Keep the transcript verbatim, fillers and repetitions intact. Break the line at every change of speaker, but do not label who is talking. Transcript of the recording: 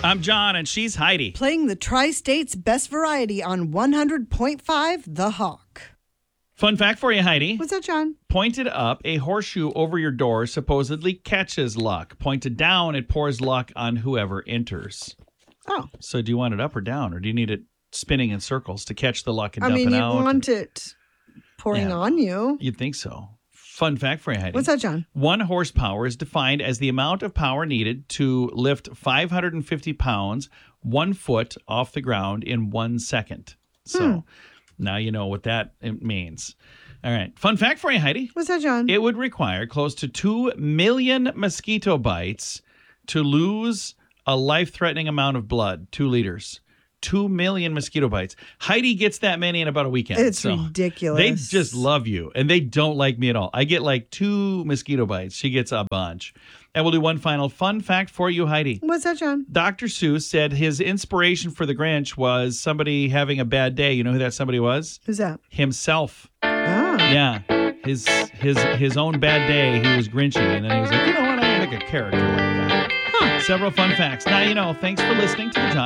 I'm John, and she's Heidi.
Playing the Tri-State's best variety on one hundred point five The Hawk.
Fun fact for you, Heidi.
What's that, John?
Pointed up, a horseshoe over your door supposedly catches luck. Pointed down, it pours luck on whoever enters.
Oh.
So do you want it up or down, or do you need it spinning in circles to catch the luck and
I
dump
mean,
it
you
out?
want it pouring
Yeah.
on you.
You'd think so. Fun fact for you, Heidi.
What's that, John?
One horsepower is defined as the amount of power needed to lift five hundred fifty pounds, one foot off the ground in one second. So
Hmm.
now you know what that means. All right. Fun fact for you, Heidi.
What's that, John?
It would require close to two million mosquito bites to lose a life-threatening amount of blood, two liters. Two million mosquito bites. Heidi gets that many in about a weekend.
It's
so
ridiculous.
They just love you, and they don't like me at all. I get like two mosquito bites. She gets a bunch. And we'll do one final fun fact for you, Heidi.
What's that, John?
Doctor Seuss said his inspiration for The Grinch was somebody having a bad day. You know who that somebody was?
Who's that?
Himself.
Oh.
Yeah. His his his own bad day, he was Grinchy. And then he was like, you know what? I can make a character like that. Huh. Several fun facts. Now you know. Thanks for listening to the John